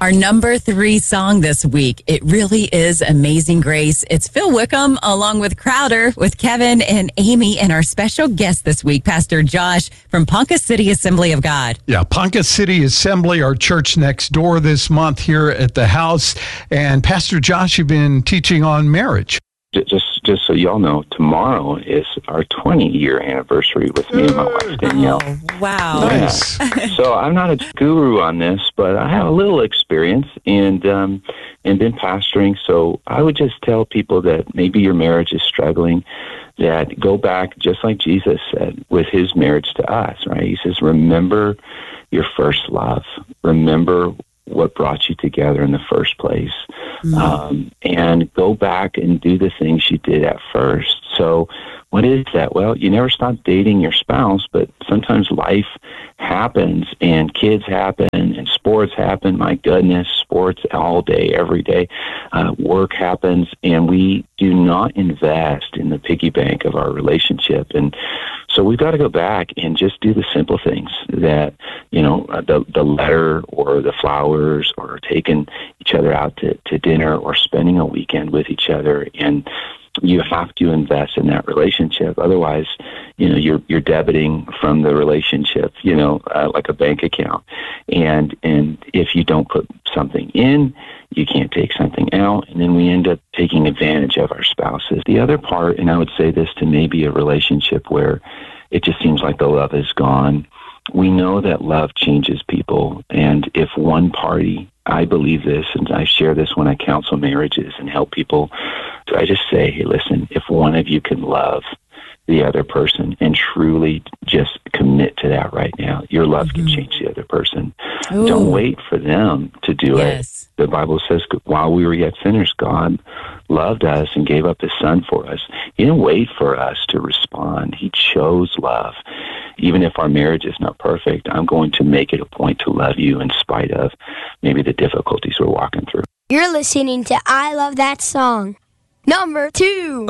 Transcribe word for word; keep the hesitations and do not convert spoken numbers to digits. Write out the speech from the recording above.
Our number three song this week, it really is Amazing Grace. It's Phil Wickham along with Crowder with Kevin and Amy and our special guest this week, Pastor Josh from Ponca City Assembly of God. Yeah, Ponca City Assembly, our church next door this month here at the house. And Pastor Josh, you've been teaching on marriage. Just just so y'all know, tomorrow is our twenty-year anniversary with me and my wife, Danielle. Oh, wow. Nice. Yeah. So I'm not a guru on this, but I have a little experience and um, and been pastoring. So I would just tell people that maybe your marriage is struggling, that go back, just like Jesus said, with his marriage to us, right? He says, remember your first love. Remember what brought you together in the first place. Mm-hmm. Um, and go back and do the things you did at first. So what is that? Well, you never stop dating your spouse, but sometimes life happens and kids happen and sports happen. My goodness, sports all day, every day. Uh, work happens, and we do not invest in the piggy bank of our relationship. And so we've got to go back and just do the simple things that, you know, the the letter or the flowers or taking each other out to, to dinner or spending a weekend with each other. And you have to invest in that relationship. Otherwise, you know, you're you're debiting from the relationship, you know, uh, like a bank account. And and if you don't put something in, you can't take something out, and then we end up taking advantage of our spouses. The other part, and I would say this to maybe a relationship where it just seems like the love is gone. We know that love changes people, and if one party, I believe this, and I share this when I counsel marriages and help people, I just say, hey, listen, if one of you can love the other person and truly just commit to that right now, your love mm-hmm. can change the other person. Ooh. Don't wait for them to do yes. it. The Bible says, while we were yet sinners, God loved us and gave up his son for us. He didn't wait for us to respond. He chose love. Even if our marriage is not perfect, I'm going to make it a point to love you in spite of maybe the difficulties we're walking through. You're listening to I Love That Song. Number two.